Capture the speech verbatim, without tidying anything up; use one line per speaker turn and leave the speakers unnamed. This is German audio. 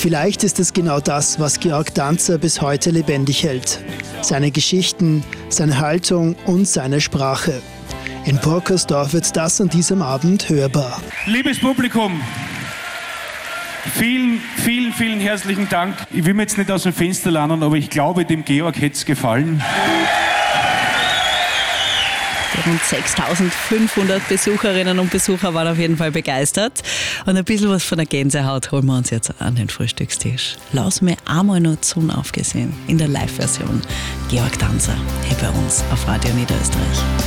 Vielleicht ist es genau das, was Georg Danzer bis heute lebendig hält. Seine Geschichten, seine Haltung und seine Sprache. In Burkersdorf wird das an diesem Abend hörbar.
Liebes Publikum, vielen, vielen, vielen herzlichen Dank. Ich will mir jetzt nicht aus dem Fenster landen, aber ich glaube, dem Georg hätte es gefallen.
Die rund sechstausendfünfhundert Besucherinnen und Besucher waren auf jeden Fall begeistert. Und ein bisschen was von der Gänsehaut holen wir uns jetzt an den Frühstückstisch. Lass mir einmal noch Zun aufgesehen in der Live-Version. Georg Danzer hier bei uns auf Radio Niederösterreich.